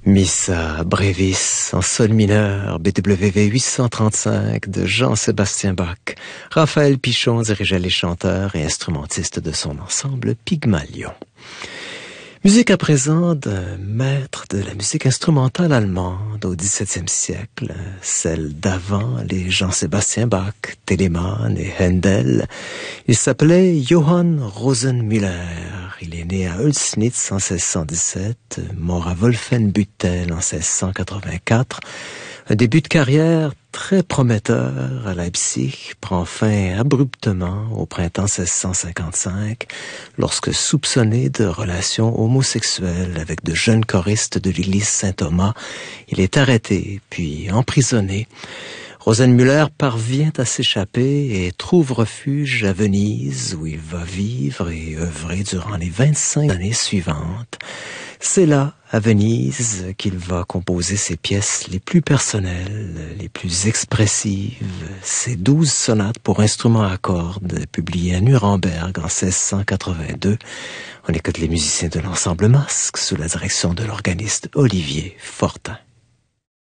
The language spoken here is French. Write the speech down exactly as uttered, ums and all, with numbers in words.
Missa brevis en sol mineur, B W V huit cent trente-cinq de Jean-Sébastien Bach. Raphaël Pichon dirigeait les chanteurs et instrumentistes de son ensemble Pygmalion. Musique à présent d'un maître de la musique instrumentale allemande au dix-septième siècle, celle d'avant les Jean-Sébastien Bach, Telemann et Handel. Il s'appelait Johann Rosenmüller. Il est né à Hölznitz en seize cent dix-sept, mort à Wolfenbüttel en seize cent quatre-vingt-quatre. Un début de carrière très prometteur à Leipzig prend fin abruptement au printemps seize cent cinquante-cinq, lorsque soupçonné de relations homosexuelles avec de jeunes choristes de l'église Saint-Thomas, il est arrêté puis emprisonné. Rosenmüller parvient à s'échapper et trouve refuge à Venise, où il va vivre et œuvrer durant les vingt-cinq années suivantes. C'est là, à Venise, qu'il va composer ses pièces les plus personnelles, les plus expressives, ses douze sonates pour instruments à cordes, publiées à Nuremberg en seize cent quatre-vingt-deux. On écoute les musiciens de l'ensemble Masque sous la direction de l'organiste Olivier Fortin.